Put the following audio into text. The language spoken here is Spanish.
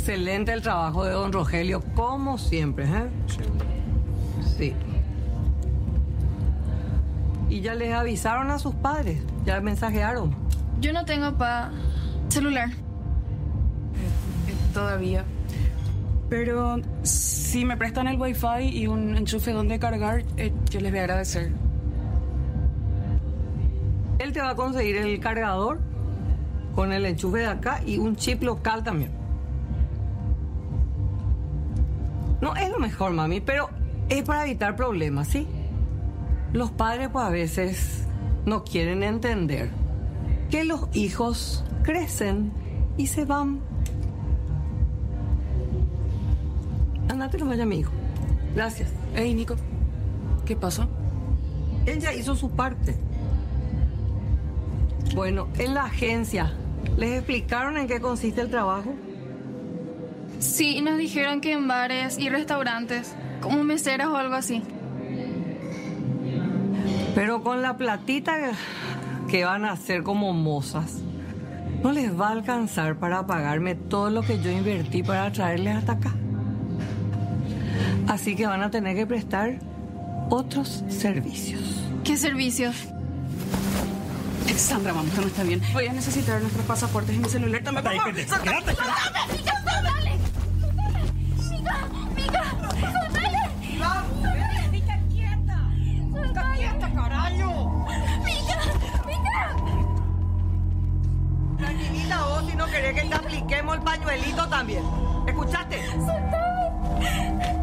Excelente el trabajo de don Rogelio, como siempre, ¿eh? Sí. ¿Y ya les avisaron a sus padres? ¿Ya mensajearon? Yo no tengo celular. Todavía. Pero si me prestan el wifi y un enchufe donde cargar, yo les voy a agradecer. Él te va a conseguir el cargador con el enchufe de acá y un chip local también. No es lo mejor, mami, pero es para evitar problemas, ¿sí? Los padres pues a veces no quieren entender que los hijos crecen y se van. Andate nomás ya, mi hijo. Gracias. Hey, Nico, ¿qué pasó? Él ya hizo su parte. Bueno, en la agencia, ¿les explicaron en qué consiste el trabajo? Sí, nos dijeron que en bares y restaurantes, como meseras o algo así. Pero con la platita que van a hacer como mozas, no les va a alcanzar para pagarme todo lo que yo invertí para traerles hasta acá. Así que van a tener que prestar otros servicios. ¿Qué servicios? Sandra, vamos, no está bien. Voy a necesitar nuestros pasaportes y mi celular también. ¡Quédate! ¡Soltame! ¡Mica, quieta! ¡Mica, quieta, carajo! ¡Mica! Tranquilita vos si no querés que te apliquemos el pañuelito también. ¿Escuchaste? ¡Soltame!